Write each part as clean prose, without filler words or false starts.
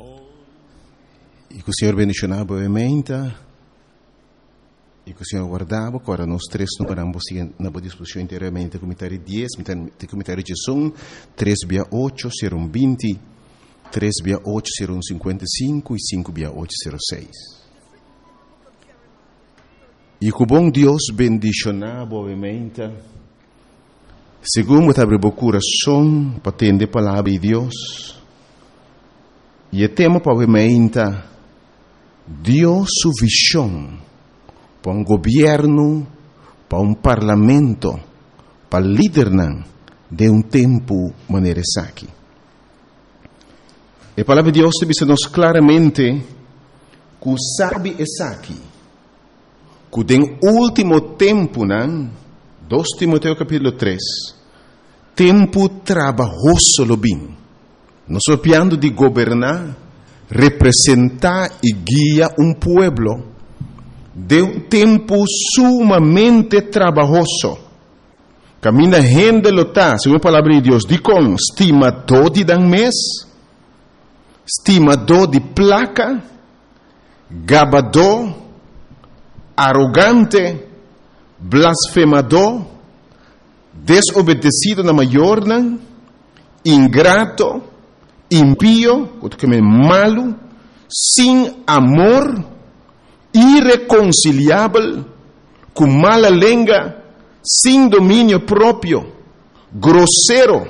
E que o Senhor bendicionava obviamente, e que o Senhor guardava, agora nós três não paramos na boa disposição inteiramente, comentário 10, comentário 11, 3/8, 0120, 3/8, 0155 e 5/8, 06. E que o bom Deus bendicionava obviamente, segundo abre o coração para atender a palavra de Deus, e o tema obviamente, Deus sua visão para um governo, para um parlamento, para liderar de um tempo maneira aqui. A palavra de Deus diz-nos claramente que sabe essa aqui, que no último tempo, 2 Timoteo capítulo 3, tempo trabalhoso lo bem. Nós estamos de governar, representar e guiar um pueblo de um tempo sumamente trabalhoso. Camina gente lota, segundo a palavra de Deus, de com estimador de dan mês, estimador de placa, gabador, arrogante, blasfemador, desobedecido na maior, ingrato, impío, malo, sem amor, irreconciliável, com mala língua, sem domínio próprio, grosseiro,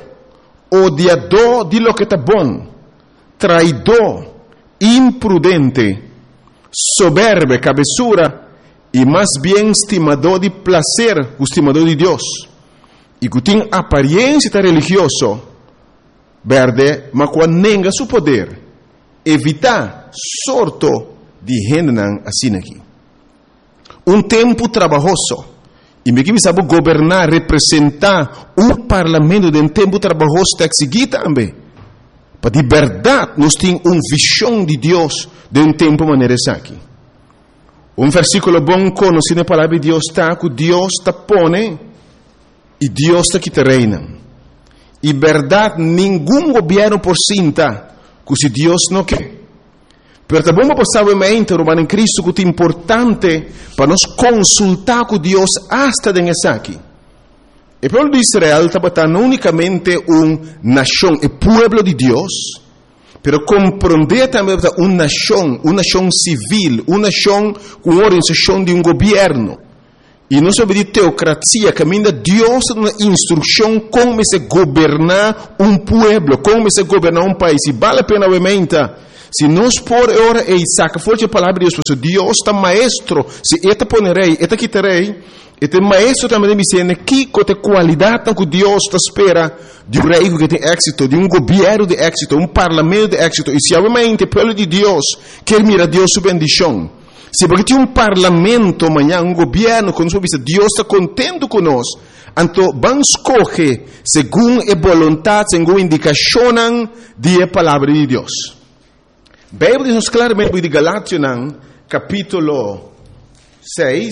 odiador de lo que está bom, traidor, imprudente, soberbo, cabeçura, e mais bem estimador de prazer, estimador de Deus, e que tem aparência religiosa, verde, mas quando nega seu poder, evitar sorto de gente assim aqui. Um tempo trabalhoso, e me que sabe governar, representar um parlamento de um tempo trabalhoso está seguir também. Para de verdade, nós temos uma visão de Deus de um tempo maneira aqui. Um versículo bom conhecido na palavra de Deus está que Deus está pone e Deus está que te reina. E verdade, nenhum governo por cinta que se Deus não quer. Pero também vamos passar o em Cristo que é importante para nós consultar com Deus hasta nessa aqui. O povo de Israel está não unicamente uma nação, o povo de Deus, pero compreender também uma nação civil, uma nação com organização de um governo. E não sobre de teocracia, caminha Deus uma instrução como se governar um povo, como se governar um país. E vale a pena, obviamente, se nós por hora e saca forte a palavra de Deus, porque Deus está maestro, se eta ponerei, eta quitarei, este maestro também me ensina que tem qualidade que Deus está espera de um rei que tem êxito, de um governo de êxito, um parlamento de êxito. E se obviamente o povo de Deus quer mirar Deus sua bendição, se porque tem um parlamento amanhã, um governo, quando Deus está contente conosco, então vamos escolher segundo a vontade, segundo a indicação da palavra de Deus. A Bíblia diz claramente de Galátias, capítulo 6,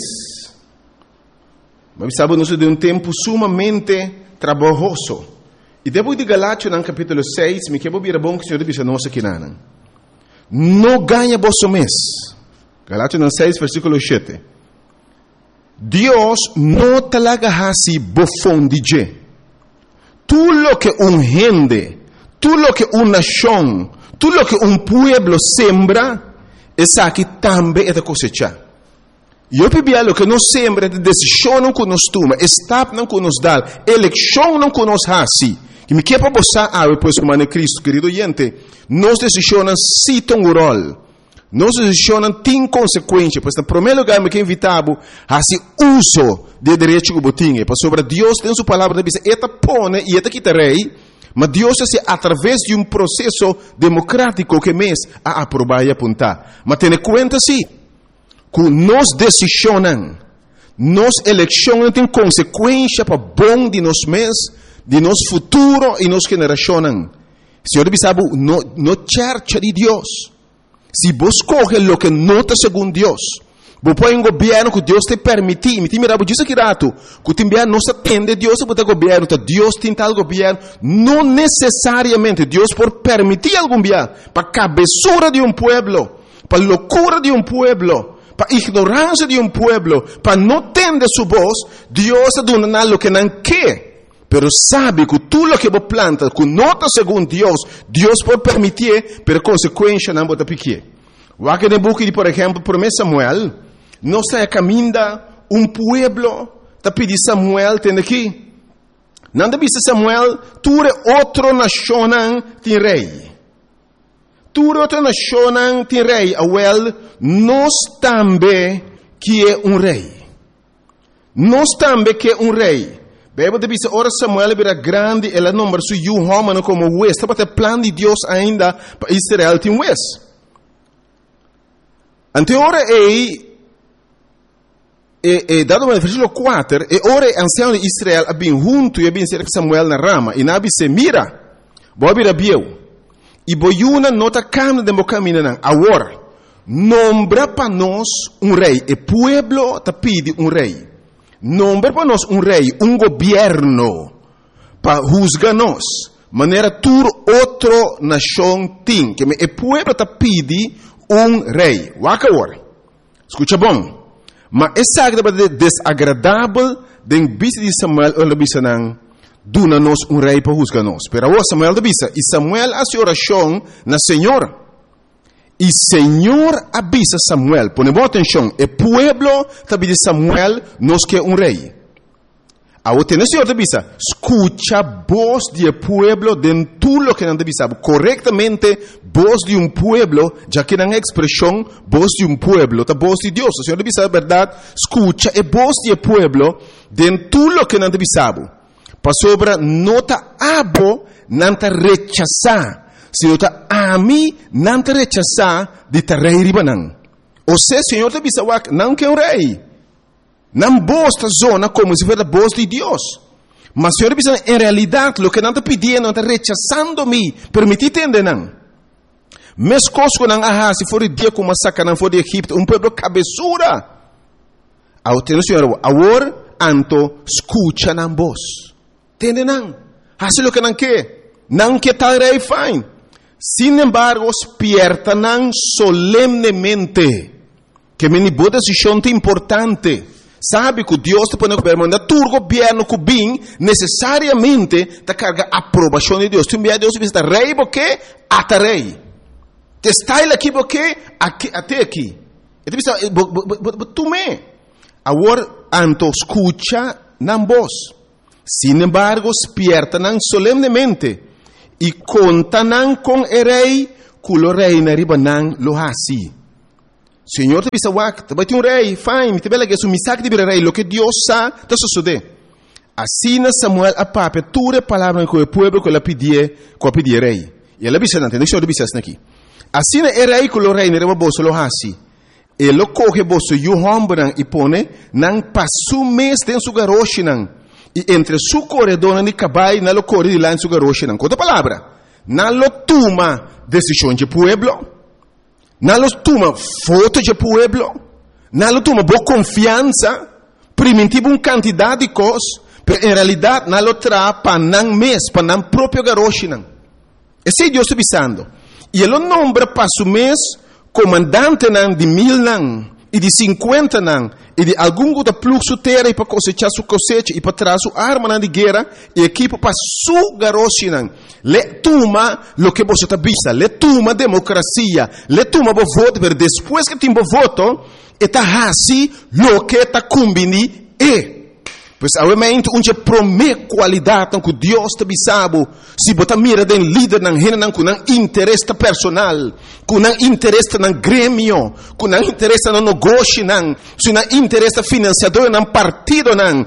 mas sabe, nós de um tempo sumamente trabalhoso. E depois de Galátias, capítulo 6, me quero vir a bom que o Senhor diz a nós aqui, não ganha vosso mês. Galátias 6, versículo 7. Deus não talaga hasi bofão de je. Tudo lo que gente, tudo lo que nação, tudo lo que pueblo sembra, essa aqui também é da cosecha. E eu pedi lo que nós sembra, de decisão não que nós toma, estado não que nos dá, eleição não que nos hasi. Que me quer para você, depois do Mano Cristo, querido gente, nós decisões se tem um rol. Nós decisões têm consequências, pois, no primeiro lugar, me quer invitar a uso de direito que eu tenho, para sobre Deus tem sua palavra, diz, eta pone e eta quitarei, mas Deus é através de um processo democrático que mês a aprovar e apontar. Mas tenha conta sim, que nós decisões, nós eleições têm consequência para bom de nós mês, de nosso futuro e nossa geração. Senhor, sabe, no church de Deus. Se vos coge lo que nota segundo Deus, Você põe um governo que Deus te permite. Me mira, diz aqui rato, que te não se atende Deus para o governo, Deus tem tal governo. Não necessariamente Deus por permitir algum governo, para a cabeçura de um pueblo, para a loucura de um pueblo, para a ignorância de um pueblo, para não tender sua voz, Deus está dando algo que não quer. Pero sabe que tudo o que você planta, que nota segundo Deus, Deus pode permitir, pero consequência não pode pequer. O que no book de, por exemplo, por Samuel, não está caminhando pueblo, está pedindo Samuel, tem aqui. Não está pedindo Samuel, tu é outra nação tem rei. Tu é outra nação tem rei. Well, nós também que é rei. Nós também que é rei. Bem, você diz, ora Samuel era grande, ela não mas o homem como o West. Está plano de Deus ainda para Israel tem West. Ante ora dado no versículo 4, ora ancião de Israel abin junto e abin cerca Samuel na rama, e nabi se mira, bobi rabieu, e boiuna nota camina de camina nan, agora, nombra para nós rei, e pueblo te pide rei, nombra para nós rei, governo, para juzgar-nos, maneira tur outro nação tem, que e pueblo te pide rei. Waka agora, escuta bom. Mas essa é desagradável den bisa de Samuel ou bisa nang duna-nos rei para juzgar-nos. Pero agora Samuel da bisa. E Samuel hace oração na Senhor. E Senhor avisa Samuel. Ponemos atenção. E pueblo tabi de Samuel nos que rei. Agora tem o Senhor da bisa. Escucha voz de pueblo den tudo que não da bisa. Corretamente voz de pueblo, já que não é expressão voz de pueblo, tá voz de Deus. O Senhor da bisa, verdade, escucha e voz de pueblo den tudo que não da bisa. Para sobra nota abo não te rechazar. Se nota ami não te rechazar de te rei ribanan. Ou seja, Senhor da bisa, não que rei. Não bosta zona como se fosse a voz de Deus. Mas Senhor bisa, em realidade, o que não te pedindo, não te rechazando-me, permitir entender não. Mes coisas não há, se for o dia como saca não for de Egipto, pueblo cabeçura. Ao ter o Senhor, agora, anto, escucha na voz. Entende não? Hace o que não quer. Não quer tal rei fine. Sin embargo, despierta não solemnemente. Que me boa decisão importante. Sabe que Deus te põe no governo, mas tu governo que bem, necessariamente, te carga a aprovação de Deus. Tu envia Deus e está rei, porque até rei. Te está aqui, porque até aqui. E tu pensa, tu me. Agora, anto escucha na voz. Sin embargo, despierta não solemnemente. E conta não com o rei, que o rei na riba não lo hasi. Senhor, te bisa wak, vai ter rei, fine, te bela que é misak de rei, lo que Deus sa, te sucede. Assim Samuel a pape, ture palavra com o povo que ela pedia rei. E ela bisa não, tem que bisa aqui. Assim é rei que o rei não bolso lo hasi. Ele coge bolso e o homem e pone, não passou mês dentro do garoche não. E entre su corredor de cabalho, não lo corre de lá em su garoche não. Outra palavra, não lo toma decisão de pueblo. Não toma foto de pueblo, não toma boa confiança, primitivo quantidade de coisas, mas em realidade não traz para não mês, para não próprio garoche não. Esse é Deus está pensando. E ele nombra para o mês comandante não de 1000 não, e de 50 não, e de algum outro fluxo terra e para cosechar sua cosecha e para trazer sua arma não de guerra e equipo para sua garoche não. Le toma lo que você está vista, le toma democracia, le toma o voto, mas depois que tem o voto, está assim lo que está combini e. Pois obviamente onde promete qualidade que Deus te bisabo, se botar mira den líder não rena com interesse personal, com interesse no grêmio, com interesse no negócio não, se não interesse financiador não partido não,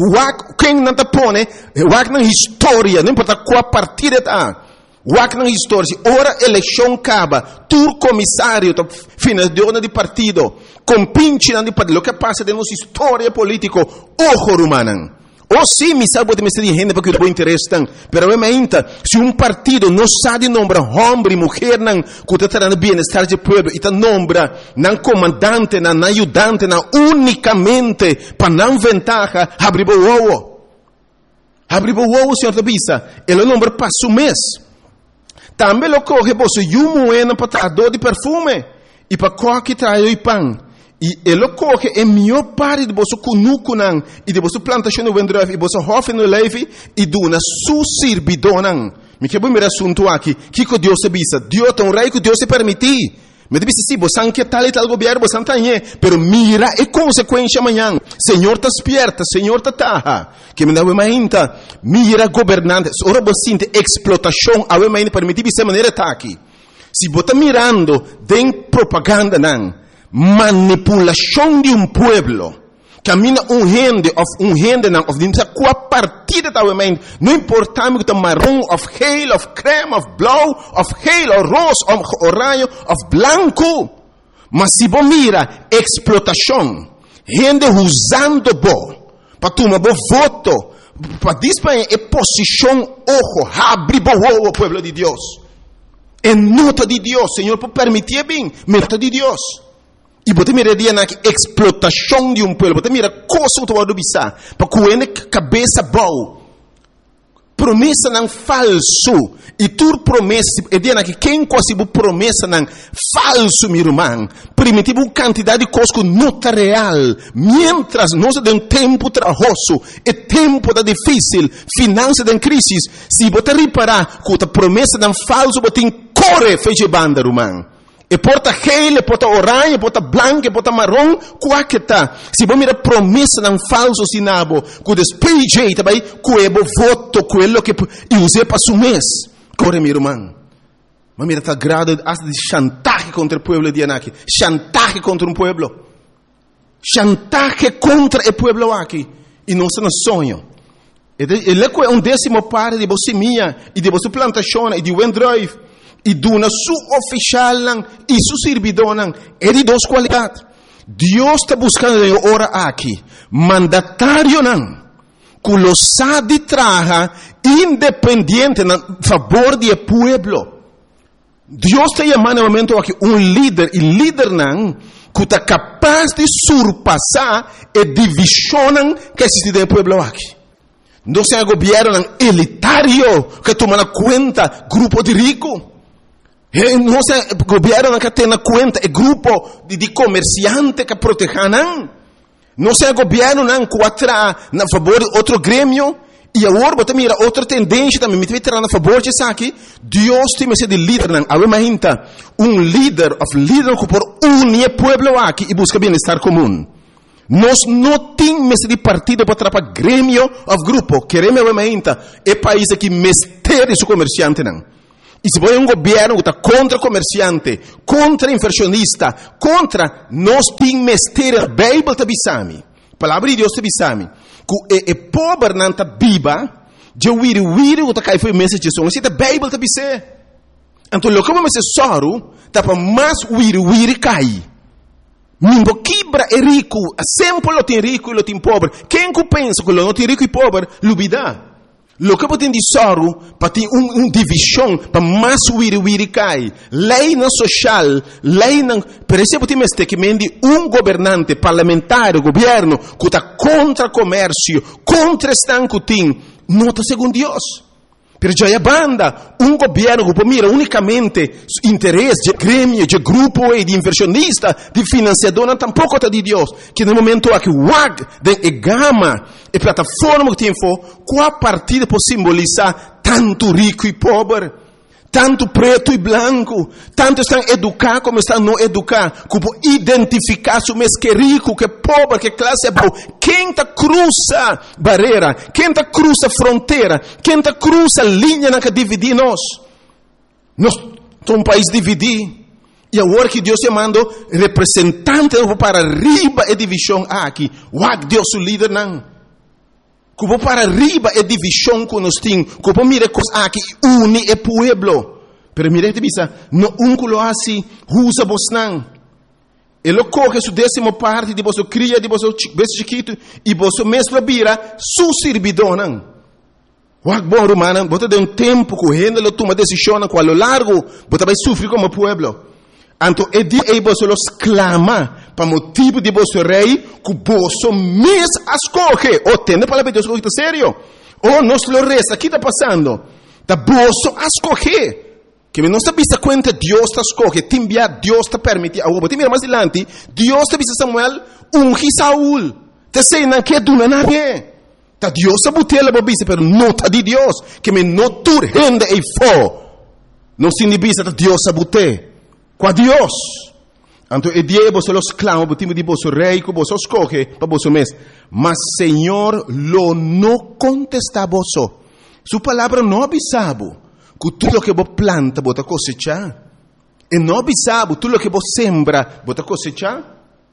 quem não te põe, na história, não importa qual partido está. Wak na história, ora eleição acaba, tu comissário, financiador de partido, compinche de partido, o que passa de nossa história política, ojo rumanan, O sim, me sabe que me está dizendo porque o interesse tem. Pero realmente, se partido não sabe nombrar homem e mulher que está trazendo bem-estar do povo, e está nombra não comandante, não ajudante, não unicamente para não ventaja, abrir o ovo. Abrir o ovo, senhor Tabisa, ele nombra para o mês. Também lo coge você moeda para trazer de perfume e para coque trazer o pão. E ele coge a melhor parte de você cunucunan e de você plantação no vendreve e você hofe no leve e duna su servidonang. Me que bom assunto aqui. Que Deus se bisa? Deus tem rei que Deus se permitir. Me disse sim, você não quer tal e tal governo, você não tem, pero mira a consequência amanhã. Senhor está esperta, Senhor está taha. Que me dá uma ainda, mira governante. Ora você sente explotação, a uma ainda permitir dessa maneira tá aqui. Se você está mirando, tem propaganda não. Manipulação de pueblo. Camina gente não, of dimsa qua partida da mente. Não importa me que marrom, of geel, of creme, of blauw, of geel, of roze, of oranje, of blanco. Mas se você mira explotação, gente usando para tomar voto, para disparar a posição, ojo, abre o pueblo de Deus. É nota de Deus, Senhor, por permitir bem, nota de Deus. E você mira na explotação de povo, você mira coisa que você bisa, para que cabeça boa. Promessa não falso. E tu promessa, é dia que quem quase promessa não falso, meu irmão. Primitivo quantidade de coisas que não está real. Mientras nós temos tempo trabalhoso, é tempo da difícil, finanças da crise. Se você reparar que a promessa não falso, você corre feche banda, irmão. E porta gel, e porta orange, e porta branco, e porta marrom, qual que tá? Se você mira promessa não falso sinabo, que despeje também, que é voto, quello que use para o mês. Corre, meu irmão. Mas mira, está grado de chantaje contra o povo de Anaki. Chantaje contra um povo. Chantaje contra o povo aqui. E não se sonho. Ele é um décimo parte de você minha, e de você plantação, e de Wendrive. E duna su oficial e su servidor é de duas qualidades. Deus está buscando ora aqui mandatário que lo sabe traja independente na favor do povo. Deus está chamando no momento aqui líder e líder que está capaz de surpassar a divisão que existe no povo aqui. Não é um governo elitário que toma conta grupo de ricos. Não é o governo que tem na conta, é grupo de comerciantes que protegem. Não é o governo que atrai na favor de outro grêmio. E agora você mira outra tendência também, me vai tirar na favor disso aqui. Deus tem de líder, imagina líder que por unir o povo aqui e busca bem-estar comum. Nós não temos de partido para atrapalhar grêmio ou grupo. Queremos imagina é país que mestre o comerciante E se você é governo que está contra comerciante, contra inversionista, contra nós temos mestre, a Bíblia está bisami. A palavra de Deus está bisami. Que é pobre não está viva, de wiri que está caindo foi mensagem de som. Se a Bíblia está bisami. Então, o que vamos dizer soro, está para mais wiri cai. Ninguém quebra é rico, sempre lo tem rico e lo tem pobre. Quem que pensa que não tem rico e pobre, lubida. Lo que pode dizer para ter divisão, para mais wiri cai. Lei não social, lei não. Por exemplo, tem que governante parlamentar, governo, que está contra comércio, contra estanco, não está segundo Deus. Pero já é banda, governo que mira unicamente interesse de grêmio, de grupo e de inversionista, de financiador, tampouco está de Deus. Que no momento aqui, de gama e plataforma que tem qual partida pode simbolizar tanto rico e pobre, tanto preto e branco, tanto estão educados como estão não educados, como identificar se o mês que é rico, que é pobre, que classe é boa. Quem está cruza barreira, quem está cruza fronteira, quem está cruza linha que divide nós. Nós somos um país dividido. E agora que Deus chamando representante para arriba a divisão aqui, Deus o líder não. Como para arriba é divisão que nós temos. Como mira coisas aqui, une o povo. Pero mira, te bisa, no que lo assim, usa vos não. Ele coge sua 10ª parte de você cria, de você bebê chiquito, e você mesmo vira su servidor. Wak bom romano, você tem tempo correndo, ele toma decisão com a lo largo, você vai sofrer como pueblo. Então, é dia que você los clama para motivo de você rei, que você mesmo escolhe. Ou tem para Deus, escolhe sério. Ou nos lo resta, o que está passando? Da você escolhe. Que não está vista conta, Deus está escolhe, te envia, Deus te permite. Você mira mais adiante, Deus te vista Samuel, ungi Saúl. Te sei, não quer do nada. Ta Deus sabutela babisa, pero não está de Deus. Que me não turrende e fo. Não se inibisa, ta Deus sabute. Com Deus. Então, é dia que você los clama, o time de você rei, que você escolhe, para você mesmo. Mas, Senhor, lo não contesta a você. Sua palavra não avisava. Que tudo o que você planta, você cosecha. E não avisava, tudo o que você sembra, você cosecha.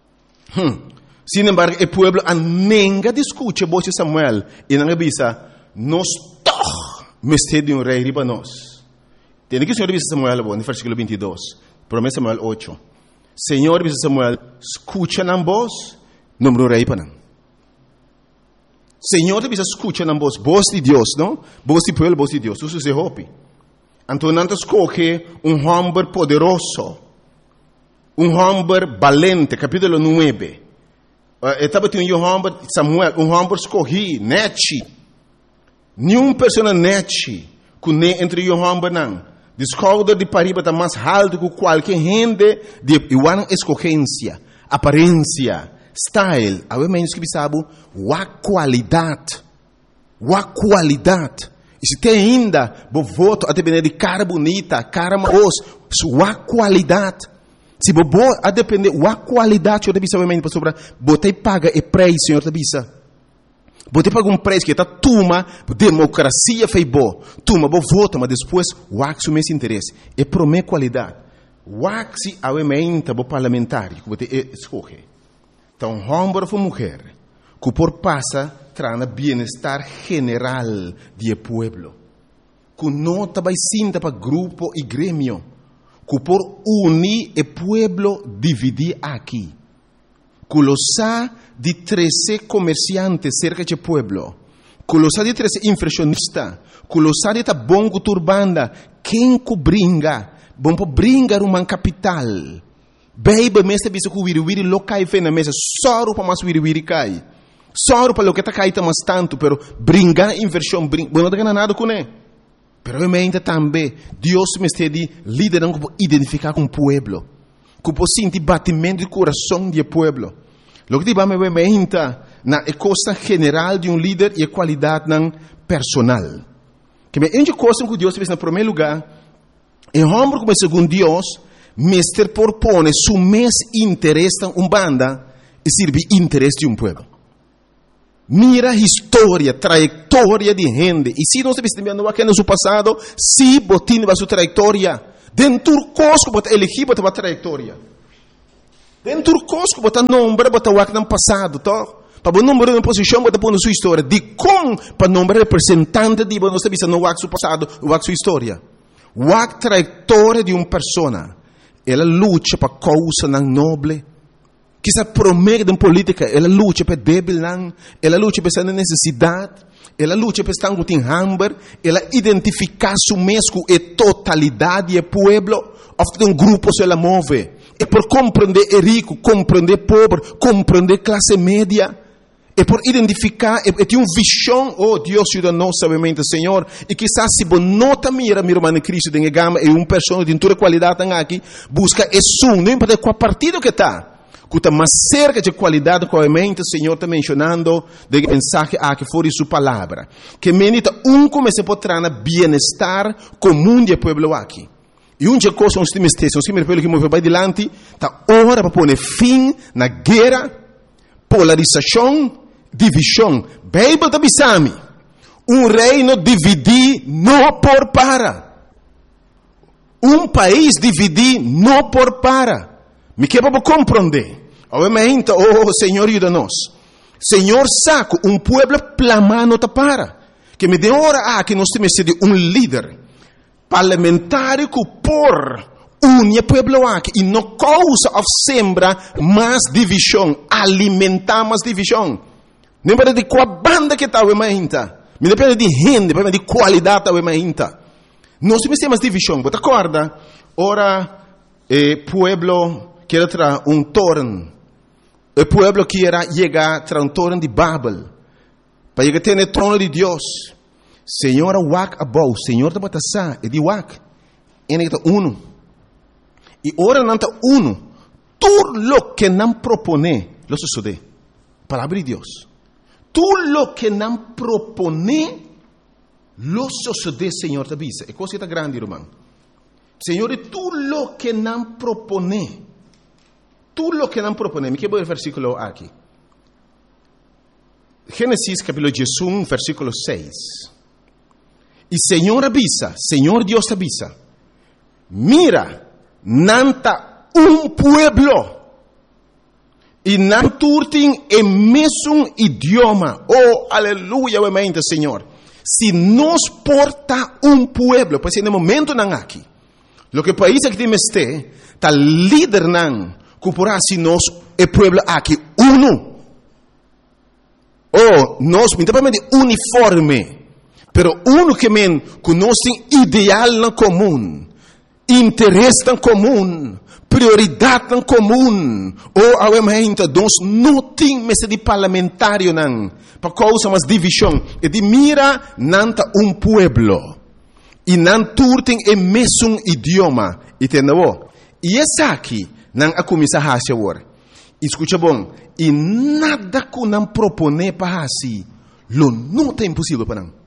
Sin embargo, o pueblo nunca discute voce Samuel. E não avisa, nós todos mestre de rei riba nós. Tem que o Senhor avisa Samuel, no versículo 22. Promessa Samuel 8. Senhor avisa Samuel, escucha na voz, número rei para não. Senhor avisa, escucha na voz de Deus, não? Voz de pueblo, voz de Deus. Isso se hope. Então, não escolhe homem poderoso, homem valente, capítulo 9. Estava tendo homem, Samuel, homem escolhi, nete. Nenhuma pessoa nete, que nem entre homem não. Descobre de pariba está mais alto que qualquer gente de igual escolhência, aparência, style. Há menos que sabe, a qualidade. A qualidade. E se tem ainda, vou voto a depender de cara bonita, cara maos, sua qualidade. Se você a depender da qualidade, eu deve saber para sobre, você paga o preço, senhor debisa. Você paga preço que está tuma, democracia fez bom, tuma, você vota, mas depois, o mesmo interesse. É para minha qualidade. O se aumenta o parlamentar, que você escolhe. Então, homem ou mulher, que por passa, traz bem-estar general do povo. Que não vai sinta para grupo e grêmio. Que por unir o pueblo dividir aqui. Que los ha de 13 comerciantes cerca do pueblo. Que los ha de 13 inflacionistas. Que los ha de ta bongo turbanda. Quem que bringa? Bom para bringar uma capital. Baby, mesta bisa que wiri lo cai fe na mesa. Soro para mais wiri cai. Soro para lo que ta cai ta mas tanto. Pero bringar inversão. Bom, não tem nada com ele. Pero realmente também, Deus me está liderando para identificar com o pueblo. Que para sentir batimento do coração do pueblo. Lo que vamos ver na costa general de líder e a qualidade personal. Que me ende coisa que Deus fez no primeiro lugar. E homem como segundo Deus, mestre propõe su mes interesse em banda e serve interesse de pueblo. Mira a história, trajetória de gente. E se nós estamos vendo aqui no seu passado, se botin a sua trajetória, dentro do cosco, você elegir a trajetória. Dentro do cosco, você nombra, você o no passado, tá? Para o número de posição, você põe na sua história. De como, para o número representante de você, você no seu passado, o sua história. A trajetória de uma pessoa, ela luta para causa nobre. Que se promete em política, ela luta para débil, ela luta para essa necessidade, ela luta para estar com hambre, ela identifica su mesmo e totalidade do povo, ofta grupo se ela move, e por compreender o rico, compreender o pobre, compreender a classe média, e por identificar, e tem uma visão, oh Deus ajuda nós, sabemente, Senhor, e quizás se você nota mira mano Cristo, tem gama, e uma pessoa de toda qualidade aqui, busca isso, não importa qual partido que está, que está mais cerca de qualidade, obviamente, o Senhor está mencionando de mensagem que foi sua palavra. Que menita começa a trazer bem-estar comum do povo aqui. E uma coisa, os times que movem para adiante, está hora para pôr fim na guerra, polarização, divisão. Bíblia está bisami. Reino dividir não por para. País dividir não por para. Me quer para compreender. Obviamente, oh Senhor, ajuda-nos. Senhor, saco, pueblo plamano para. Que me dê hora que nós temos de líder parlamentar que por une pueblo aqui e não causa of sembra mais divisão, alimentar mais divisão. Não depende de qual banda que está o mainta, não depende de gente, depende de qualidade da o mainta. Não se mais divisão, você acorda? Ora, pueblo que era torno, o pueblo que era chegar a torno de Babel, para chegar a ter o trono de Deus. Senhor, wak abou, Senhor da batasa, e de wak, e uno. E ora não está uno, tudo lo que não propone, lo sucede. Palavra de Deus. Tudo lo que não propone, lo sucede, Senhor da bisa. É coisa grande, irmão. Senhor, tudo lo que não propone, me quero ver o versículo aqui. Gênesis capítulo 1, versículo 6. E Senhor avisa, Senhor Deus avisa, mira, nanta pueblo, e não turtin o mesmo idioma. Oh, aleluia, mente, Senhor. Se nos porta pueblo, pois no momento não aqui, lo que país que temos está líder não, cupora se nós pueblo aqui uno. Oh, nós, principalmente uniforme, pero uno que men conhece ideal na comum, interesse em comum, prioridade em comum. Ou awementa nós não temos de parlamentário não, para causa mais divisão. E de mira nanta pueblo e não turtem o mesmo idioma. Entendeu? E essa aqui não a começar a fazer agora. Escuta bom. E nada que não propone para assim, lo não é impossível para não.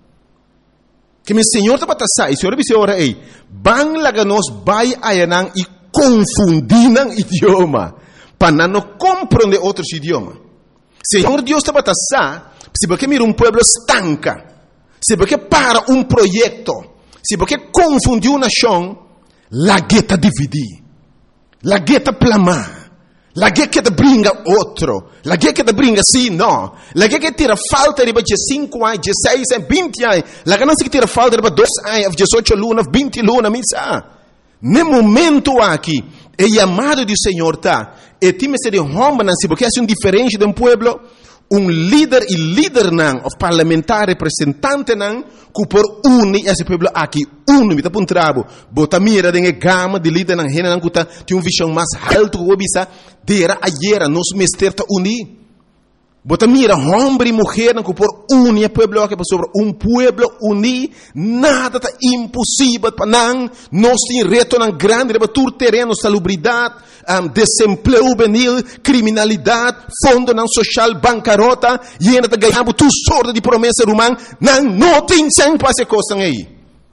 Que meu Senhor está para sair, Senhor disse ora aí, bang laga nós vai ayanang e confundinan idioma, para não compreender outros idiomas. Senhor Deus está para sair, se porque mira pueblo estanca, se porque para projeto, se porque confundiu uma nação, la gueta dividir, la gueta plamar. La che te bringa outro, la che te bringa sì, no, la che tira falta di 5 anni, 16 anni, 20 anni, la che non si tira falta di 2 anni, 18 luna, 20 luna, mi sa. Nel momento aqui, é chamado do Senhor tá, e time se de homem não se porque é diferente de pueblo, líder e líder não, of parlamentar representante não, que por unir esse pueblo aqui, me tá por trabo, bota mira de gama de líder não, rena não que tem visão mais alto que o bisa, dera ayer nos mester ta unir. Bota mira homem e mulher não que por unir pueblo aqui, sobre pueblo unir, nada tá impossível para não, nós tem reto não grande, para tur terreno, salubridade, desemprego juvenil, criminalidade, fundo não social, bancarrota, e ainda tá ganhando tu sorte de promessa humana, não tem sempre essa coisa aí.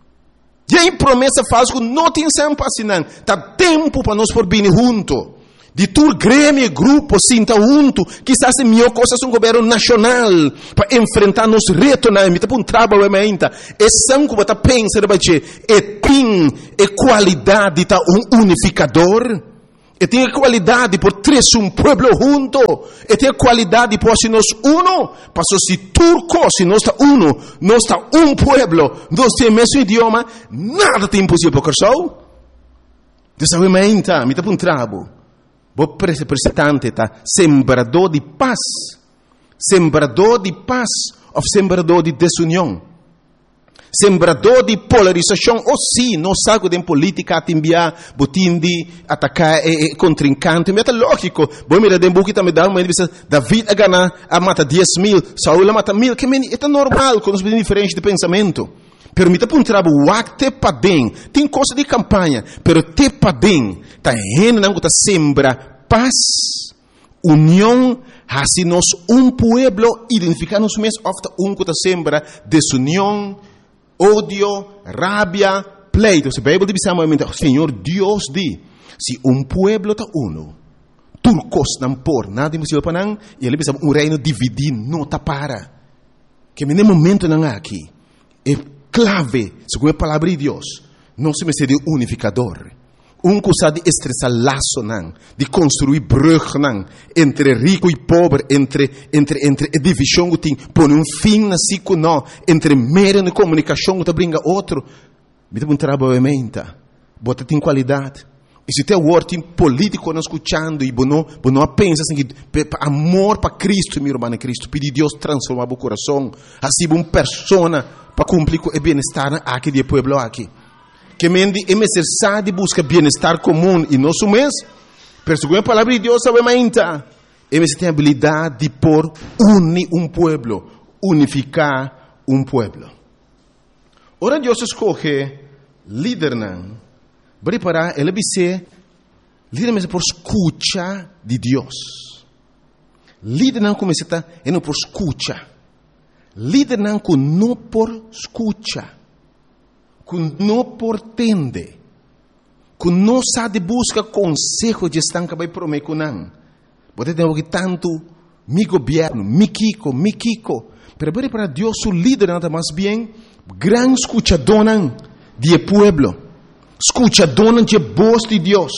E aí promessa falsa que não tem sempre assim não, tá tempo para nós por vir junto. De tur grêmio, grupo, sinta junto, quizás é melhor coisa um governo nacional para enfrentar nos retos na emita para trabalho ainda. É sangue que você pensa de tem qualidade de unificador, tem qualidade por ter pueblo junto, tem qualidade por se nós uno, para se turco, se nós está uno, nós está pueblo, nós temos o mesmo idioma, nada tem impossível para o dessa ainda, emita para trabalho. O representante está sembrador de paz ou sembrador de desunião, sembrador de polarização, ou sim, não sabe de política a enviar, botim de atacar contrincante, mas é lógico, bom mira de buki também dá uma entrevista, David a mata 10,000, Saul a mata 1,000, que é normal, com os diferentes de pensamento. Pero me tá para trabalho, te pa bem, tem coisa de campanha, pero te pa bem, tá rena não tá sembra paz, união, assim nós pueblo identificar-nos mesmo, ofta que tá sembra desunião, ódio, rabia, pleito. Se a Bíblia dizamente, Senhor Deus diz, se pueblo tá uno, turcos não por nada impossível para não, e ele diz reino dividido não tá para, que no momento não aqui é clave, segundo a palavra de Deus, não se me de unificador. Coisa de estressar laço, não, de construir brug, não, entre rico e pobre, entre divisão que tem, põe fim na ciclo, não, entre meio na comunicação que brinca outro. Me dá trabalho em mente, bota tem qualidade. E se tem word político não escutando e não pensa assim que amor para Cristo, meu irmão em Cristo, pedir Deus transformar o coração, assim uma pessoa para cumprir com o bem-estar aqui do povo aqui. Que mendi é necessário de buscar bem-estar comum e não mês, pero segundo a palavra de Deus obviamente, é tem a habilidade de unir um povo, unificar um povo. Ora Deus escolhe líder não. Preparar, ele vai ser líder por escuta de Deus. Líder não começa a não por escuta. Líder não com não por escuta. Com não por tende. Com não sabe busca conselho de estanca vai prometer com não. Pode ter que tanto mi governo, mi Kiko. Pero para Deus o líder não mais bem gran escuchador de pueblo. Escucha, dona de voz de Deus.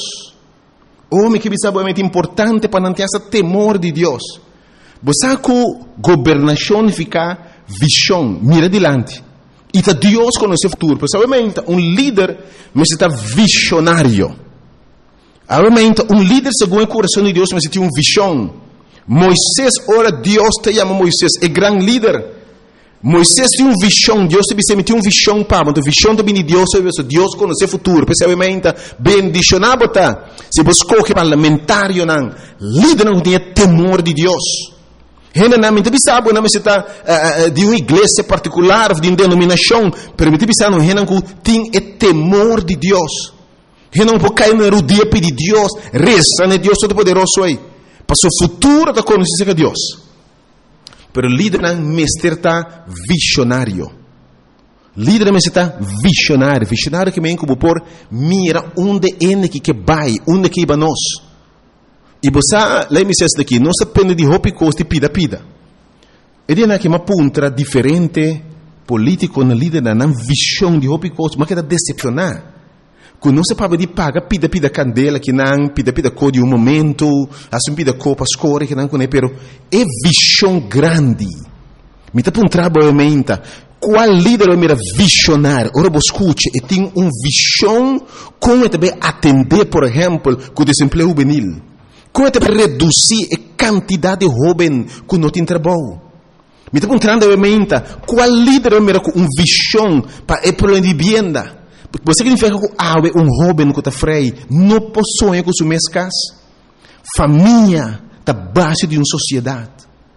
Homem que é importante para não ter esse temor de Deus. Você que governação fica visão, mira adiante. E tá Deus conhece o futuro. Obviamente, líder necessita visionário. Obviamente, líder segundo o coração de Deus necessita visão. Moisés, ora Deus te chama Moisés, é grande líder. Moisés tinha visão, Deus tinha visão para, mas a visão também de Deus conhece o futuro, especialmente bendicionado, se você escolhe parlamentário, líder não tinha temor de Deus. Generalmente, sabe, não necessita de uma igreja particular, de uma denominação, mas não tem temor de Deus. Não pode cair no erudito pedir Deus, reza, Deus Todo-Poderoso aí, para o futuro da conhecer de Deus. Pero líder mestre está visionário. Líder mestre está visionário. Visionário que vem como por mira onde é que vai, onde que vai nós. E você, lá me diz daqui, não se depende de roupa e costa pida. Ele é que uma ponta diferente político na líder na visão de roupa e costa, mas que está decepcionar. Quando não se pode de paga pida candela que não pida cor de momento, assim pida cor para escolher que não conhece, pero é visão grande. Me tá para um trabalho qual líder é mera visionário? Ora você escute, e tem visão como também atender, por exemplo, com o desemprego juvenil. Como também reduzir a quantidade de jovens que não tem trabalho. Me tá para um trabalho qual líder é mera com visão para o problema de vivienda. Você significa que jovem que está frei não possui com suas casas. Família está base de uma sociedade.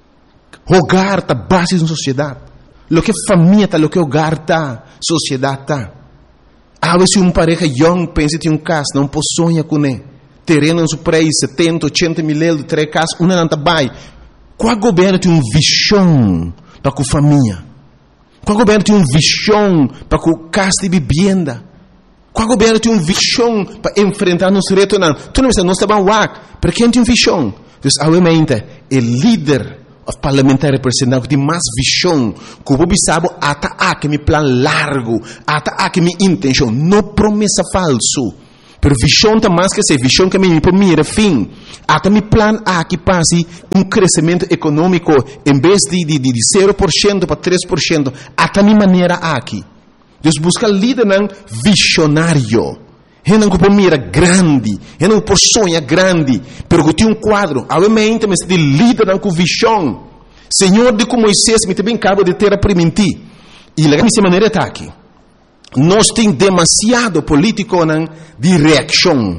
Hogar está base de uma sociedade. Lo que família está, lo que hogar está, sociedade está. Se uma pareja young pensa em casa, não possui com ele. Terreno no seu preço, 70, 80 mil euros, 3 casas, uma não está bem. Qual governo tem uma visão para a família? Qual governo tem uma visão para a casa de vivienda? Qual governo tem uma visão para enfrentar nosso reto? Não, tu não está bem para quem tem uma visão? Então, obviamente, o líder parlamentar representante que tem mais visão, que o povo sabe, até meu plano largo, até minha intenção, não promessa falso. Pero visão está mais que essa visão que me mira fim. Até meu plano que passe crescimento econômico em vez de 0% para 3%. Até minha maneira aqui. Deus busca líder visionário. Não que mira grande, não por sonha grande, pero que tem quadro. Obviamente, mas de líder com visão. Senhor de como Moisés me também acaba de ter a permitir. E lá minha maneira está aqui. Nós temos demasiado político de reação.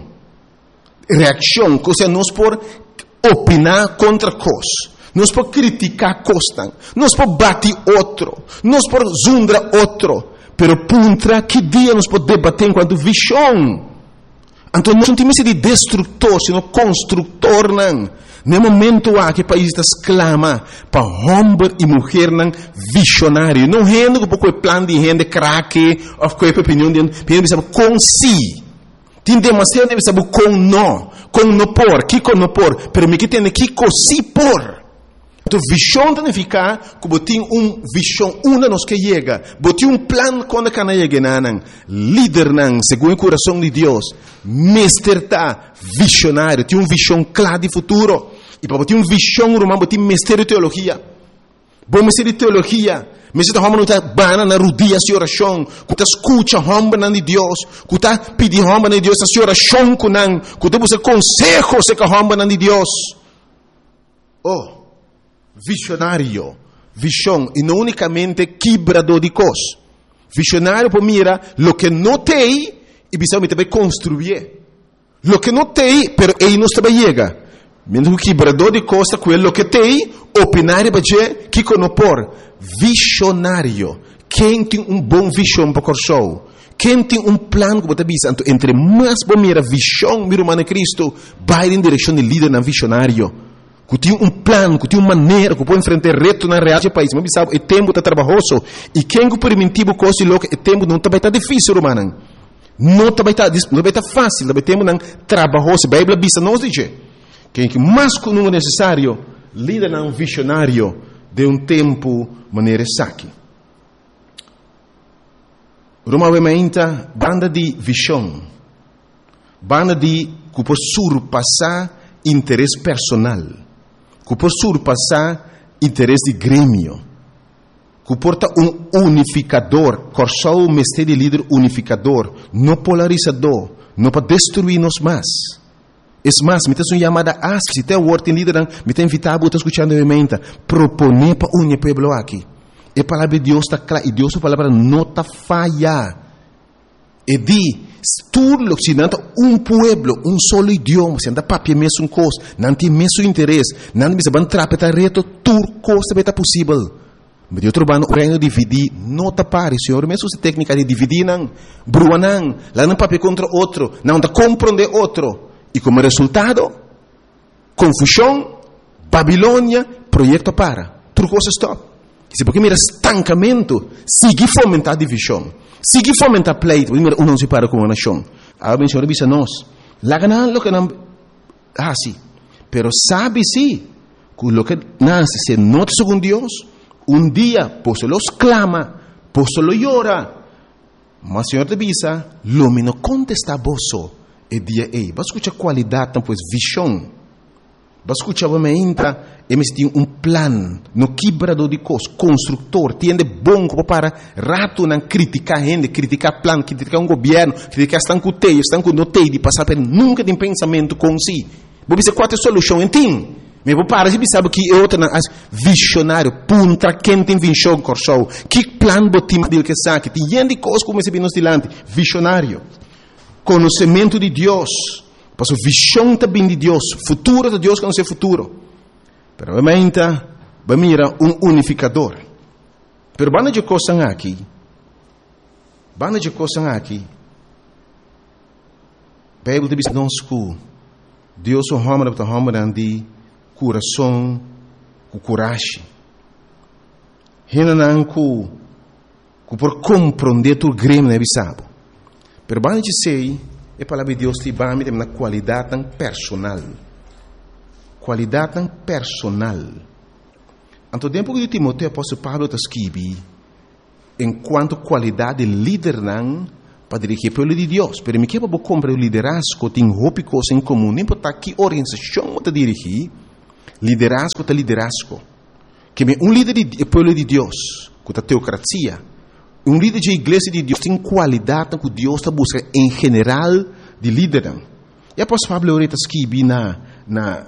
Reação, ou seja, nós por opinar contra coisas. Nós por criticar coisas. Nós por bater outro. Nós por zundar outro. Pero puntra que dia nós podemos debater enquanto visão. Então nós não temos de destrutor, sino construtor. No momento que o país exclama para homem e mulher visionário. Não rende com pouco plano de rende craque, ou com a opinião de gente com si. Tem demasiado de saber com não por, que com não por, pero me que tem que com si por. Então visão tem que ficar como tem visão uma nos que chega, botem plano quando que não chega líder segundo o coração de Deus, mestre tá visionário, tem visão clara de futuro. E para ter visão romana, botem mestre de teologia. Bom mestre de teologia, Mas se homem não está bana na rodia de oração, que está escuta homem de Deus, que está pedindo homem de Deus a oração com não, que está buscando consejo se que homem de Deus. Oh, visionário, visão, e não unicamente quebrador de coisas. Visionário para mira lo que não tem e bisogna também construir. Lo que não tem, pero ele não também chega. Mesmo que quebrador de costa, quello que tem, opinar para dizer que conopor. Visionário. Quem tem bom visão para o show? Quem tem plano que você bisa? Entre mais bom mira visão, mira humana Cristo, vai em direção de líder na visionário. Que tem plano, que tem maneira, que pode enfrentar reto na realidade do país. Mas sabe, o tempo está trabalhoso. E quem que permitiu coisa louca, o tempo não está difícil, humana. Não está fácil, também tempo não trabalhoso. A Bíblia bisa nos diz. Quem que mais que não é necessário, líder não visionário de tempo maneira saque. Roma vementa banda de visão, banda de que por surpassar interesse personal, que por surpassar interesse de grêmio, que porta unificador, corsou o mestre de líder unificador, não polarizador, não para destruir-nos mais. É mais, me tem uma chamada se tem o word em líder, me tem invitado a escutar novamente, proponer para o pueblo aqui. E a palavra de Deus está clara, e Deus a palavra não está falha. E di, tudo que não está pueblo, solo idioma, se anda papel mesmo coisa, não tem mesmo interesse, não tem mesmo trapetar reto, tudo coisa está possível. Mas eu trabalho no reino de dividir, não está pare, senhor, mesmo se técnica de dividir, não, brua não, lá não papel contra outro, não está compreender outro. E como resultado, confusão, Babilônia, projeto para. Tudo coisa stop. Se porque mira estancamento, sigue fomentar divisão, sigue fomentar pleito, mira não se para com uma nação. A bem senhor bisa nós, lá ganan lo que não, sim, pero sabe sim, que lo que nasce se nota segundo Deus, dia, por se los clama, por se lo llora, mas senhor te bisa, lo menos contesta boso. E dia ei, vai escutar qualidade, pois visão. Vai escutar uma entra, eles têm plano, no quebrador de coisas, construtor, tem de bom para rato não criticar gente, criticar plano, criticar governo, criticar estão com teio, estão com notei de passar por nunca tem pensamento com si. Vou dizer qual é a solução, entende? Mas vou parar, você sabe que é outra visionário, punta quem tem visão corso, que plano botim dele que sabe, tem gente de coisas como esse bem nos dilante, visionário. Conhecimento de Deus, para a visão também de Deus, futuro de Deus, conhecer futuro. Pero realmente, vai mirar unificador. Pero banda de coisas aqui, Bíblia diz nós que Deus o homem para homem de coração, com coragem. Renan que por compreender tu grêmio né bisabo. Pero banda de sei, a palavra de Deus te vai me na qualidade tão personal. Qualidade tão personal. Anto tempo que Timoteo apóstolo Pablo está escrevendo, enquanto qualidade de líder não para dirigir o povo de Deus. Pero me quebra comprar o liderazgo, tem coisas em comum, nem para que organização está dirigir, liderazgo está liderazgo. Que líder do povo de Deus, com a teocracia, líder de igreja de Deus tem qualidade que Deus está buscando em geral de líder. E apóstolo Pablo está escrevendo na